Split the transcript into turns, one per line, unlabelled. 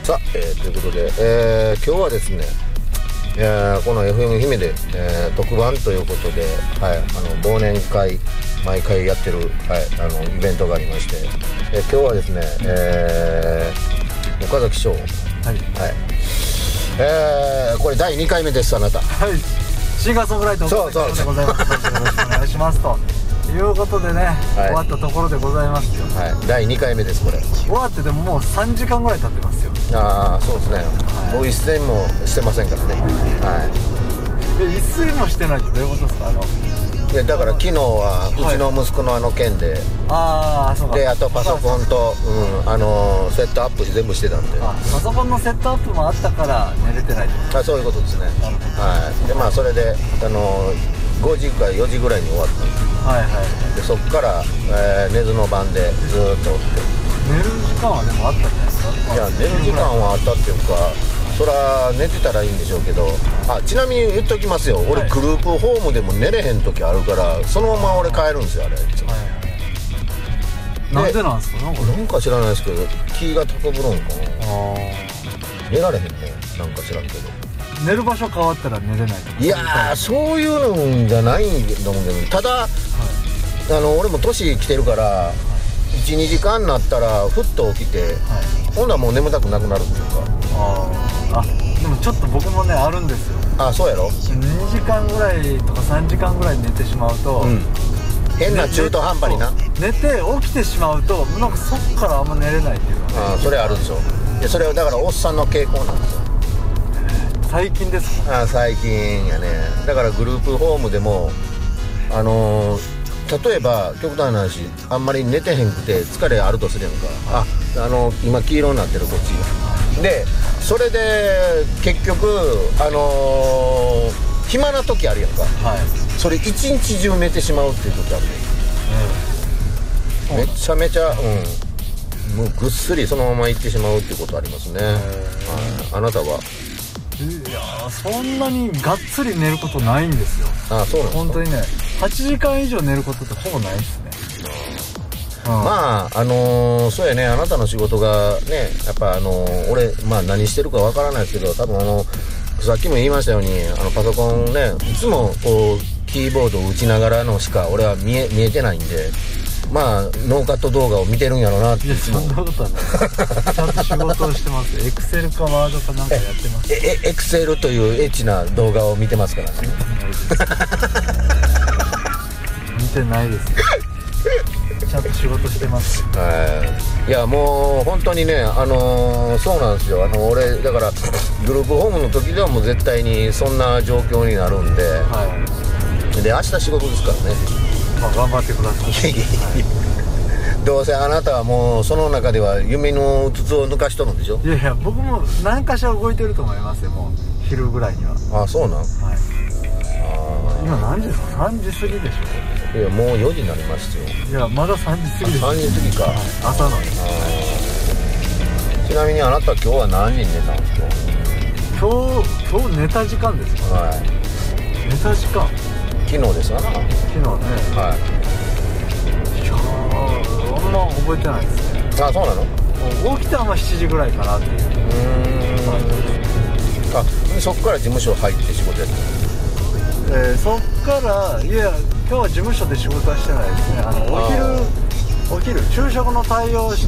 さあ、ということで、今日はですね、この FM 姫で、特番ということで、はい、忘年会毎回やってる、はい、イベントがありまして、今日はですね、岡崎翔、はいはい、これ第2回目です。あなた、
はい、シンガーソングライター岡崎翔でございます。よろしくお願いしますということでね、はい、終わったところでございますよ。
はい、第2回目です。これ
終わってでももう3時間ぐらい経ってますよ。
ああ、そうですね、はい、もう一銭もしてませんからね、はい、
一銭もしてないってどういうことですか？
いやだから昨日はうちの息子の件で、
はい、そうか。
であとパソコンと、セットアップ全部してたんで、
パソコンのセットアップもあったから寝れてないってこと？
そういうことですね。はい。でまあそれで5時か4時ぐらいに終わったんです。はいはい。でそっから、寝ずの番でずーっとおって。
寝る時間はでもあったんじゃないですか？
いや寝る時間はあったっていうか、そら寝てたらいいんでしょうけど、ちなみに言っときますよ、俺、はい、グループホームでも寝れへん時あるからそのまま俺帰るんですよ、あれ。いつも、
なんでなんですか？
なんか知らないですけど気が高ぶるんかな。寝られへんね、なんか知らんけど。
寝る場所変わったら寝れないとか？
いやー、そういうのじゃないんだもんけど、ただ、はい、俺も年来てるから、12時間になったらふっと起きて、はい、今度はもう眠たくなくなるっていうか。
でもちょっと僕もねあるんですよ。
そうやろ。
2時間ぐらいとか3時間ぐらい寝てしまうと、
変な中途半端にな
寝て起きてしまうと、なんかそっからあんま寝れないっていうか、
それあるでしょ。でそれはだからおっさんの傾向なんですよ。
最近ですか？
最近やね。だからグループホームでも例えば極端な話、あんまり寝てへんくて疲れあるとするやんか、今黄色になってるこっちで、それで結局暇な時あるやんか、はい、それ一日中寝てしまうっていう時ある、めちゃめちゃ、もうぐっすりそのまま行ってしまうっていうことありますね。あなたは？
いやそんなにがっつり寝ることないんですよ。
そうなんですか？
本当にね、8時間以上寝ることってほぼないですね。
まあそうやね、あなたの仕事がね、やっぱ俺何してるかわからないですけど、多分さっきも言いましたようにパソコンね、いつもこうキーボードを打ちながらのしか俺は見えてないんで、ノーカット動画を見てるんやろうなって。
いやそんなことはないちゃんと仕事をしてます。エクセルかワードかなんかやってます。
エクセルというエッチな動画を見てますからね。
見てないですちゃんと仕事してます。
いやもう本当にね、そうなんですよ。俺だからグループホームの時ではもう絶対にそんな状況になるんで、で明日仕事ですからね。
頑張ってください。
どうせあなたはもうその中では夢の筒を抜かしとるんでしょ？い
やいや、僕も何かしら動いてると思いますよ。もう昼ぐらいには。
そうなん？
今何時ですか？3時過ぎでしょ？
いやもう4時になりましたよ。
いやまだ3時過ぎです。
3時過ぎか、
朝の。
ちなみにあなた今日は何時に寝たんですか？
今日寝た時間ですか？寝た時間
昨日ですわな。
昨日ね。いやあんま覚えてないですね。
そうなの？
起きたのは7時ぐらいかなっていう。
そっから事務所入って仕事やって
る？そっからいや今日は事務所で仕事はしてないですね。お昼昼食の対応をして